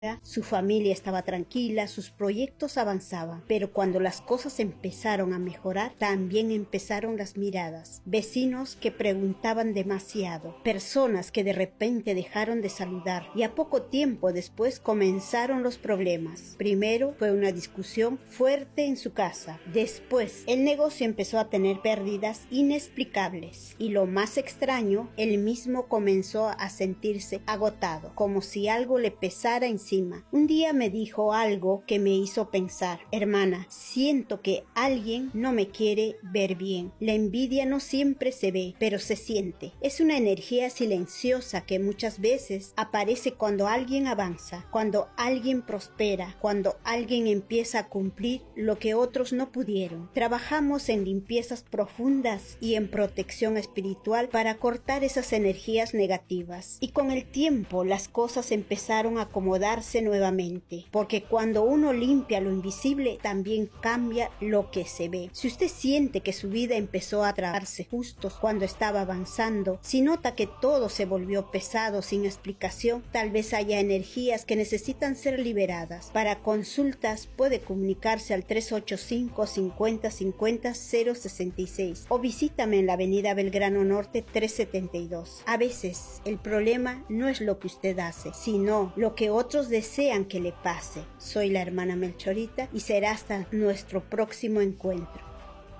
Su familia estaba tranquila, sus proyectos avanzaban, pero cuando las cosas empezaron a mejorar, también empezaron las miradas. Vecinos que preguntaban demasiado, personas que de repente dejaron de saludar y a poco tiempo después comenzaron los problemas. Primero fue una discusión fuerte en su casa, después el negocio empezó a tener pérdidas inexplicables y lo más extraño, él mismo comenzó a sentirse agotado, como si algo le pesara encima. Un día me dijo algo que me hizo pensar: hermana, siento que alguien no me quiere ver bien. La envidia no siempre se ve, pero se siente. Es una energía silenciosa que muchas veces aparece cuando alguien avanza, cuando alguien prospera, cuando alguien empieza a cumplir lo que otros no pudieron. Trabajamos en limpiezas profundas y en protección espiritual para cortar esas energías negativas. Y con el tiempo las cosas empezaron a acomodarse nuevamente, porque cuando uno limpia lo invisible, también cambia lo que se ve. Si usted siente que su vida empezó a trabarse justo cuando estaba avanzando, si nota que todo se volvió pesado sin explicación, tal vez haya energías que necesitan ser liberadas. Para consultas puede comunicarse al 385 50 50 066 o visítame en la avenida Belgrano Norte 372. A veces el problema no es lo que usted hace, sino lo que otros desean que le pase. Soy la hermana Melchorita y será hasta nuestro próximo encuentro.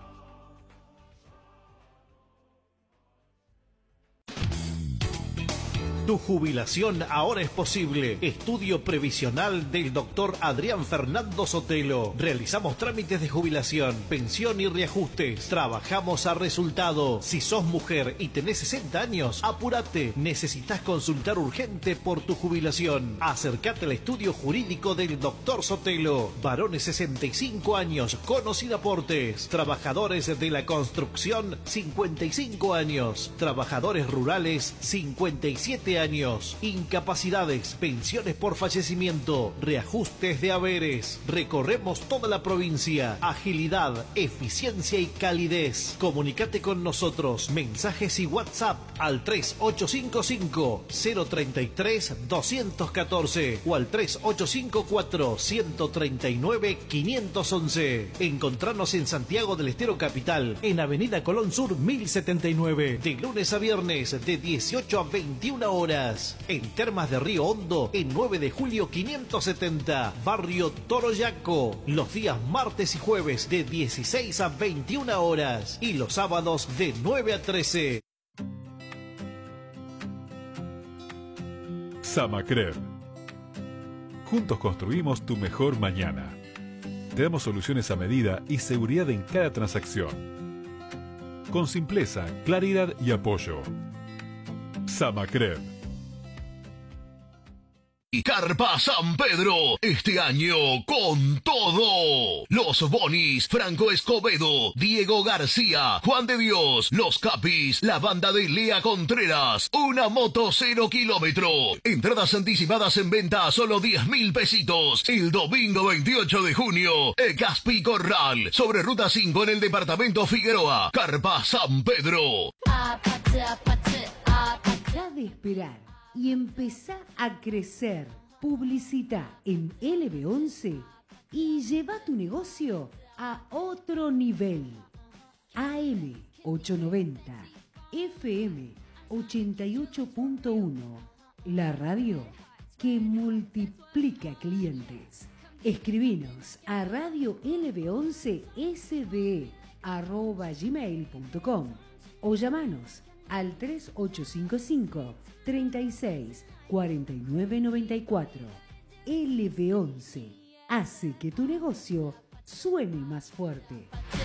Tu jubilación ahora es posible. Estudio previsional del doctor Adrián Fernando Sotelo. Realizamos trámites de jubilación, pensión y reajustes. Trabajamos a resultado. Si sos mujer y tenés 60 años, apúrate. Necesitas consultar urgente por tu jubilación. Acércate al estudio jurídico del doctor Sotelo. Varones 65 años con o sin aportes. Trabajadores de la construcción 55 años. Trabajadores rurales 57 años. Incapacidades, pensiones por fallecimiento, reajustes de haberes. Recorremos toda la provincia. Agilidad, eficiencia y calidez. Comunicate con nosotros. Mensajes y WhatsApp al 3855 033 214 o al 3854 139 511. Encontrarnos en Santiago del Estero Capital, en Avenida Colón Sur 1079, de lunes a viernes de 18 a 21 horas. En Termas de Río Hondo, en 9 de julio 570, barrio Toroyaco. Los días martes y jueves de 16 a 21 horas y los sábados de 9 a 13. Samacred. Juntos construimos tu mejor mañana. Te damos soluciones a medida y seguridad en cada transacción. Con simpleza, claridad y apoyo. Samacred. Y Carpa San Pedro, este año con todo. Los Bonis, Franco Escobedo, Diego García, Juan de Dios, Los Capis, la banda de Lea Contreras, una moto 0 kilómetro. Entradas anticipadas en venta a solo 10.000 pesitos. El domingo 28 de junio, Caspi Corral, sobre Ruta 5 en el departamento Figueroa. Carpa San Pedro. Deja de esperar y empezá a crecer. Publicita en LB11 y lleva tu negocio a otro nivel. AM 890, FM 88.1, la radio que multiplica clientes. Escribinos a radiolb11sde@gmail.com o llamanos al 3855 36 49 94. LB11 hace que tu negocio suene más fuerte.